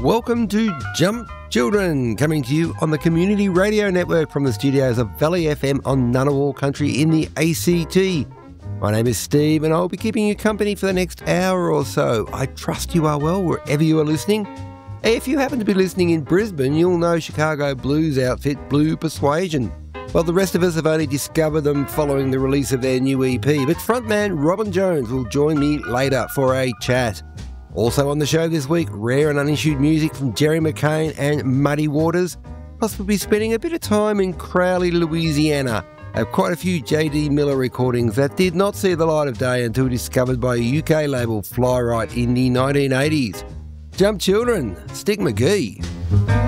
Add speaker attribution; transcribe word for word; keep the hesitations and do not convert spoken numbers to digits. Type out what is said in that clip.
Speaker 1: Welcome to Jump Children, coming to you on the Community Radio Network from the studios of Valley F M on Ngunnawal Country in the A C T. My name is Steve and I'll be keeping you company for the next hour or so. I trust you are well wherever you are listening. If you happen to be listening in Brisbane, you'll know Chicago blues outfit Blue Persuasion. Well, the rest of us have only discovered them following the release of their new E P, but frontman Robin Jones will join me later for a chat. Also on the show this week, rare and unissued music from Jerry McCain and Muddy Waters. Plus we'll be spending a bit of time in Crowley, Louisiana. I have quite a few J D Miller recordings that did not see the light of day until discovered by a U K label Fly Right in the nineteen eighties. Jump Children, Stig McGee.